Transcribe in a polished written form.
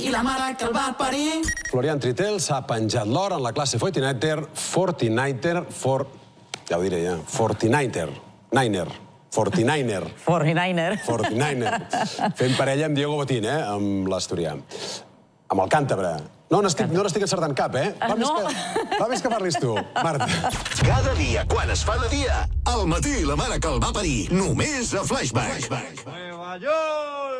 i la mare que el va parir. Florian Tritell s'ha penjat l'or en la classe Fortniter. Ja ho diré, ja. Fortniter. Fent parella amb Diego Botín, amb l'asturià. Amb el càntabre. No n'estic encertant cap, Va més que parlis tu, Marta. Cada dia, quan es fa de dia, al matí la mare que el va parir, només a Flashback. Nueva York!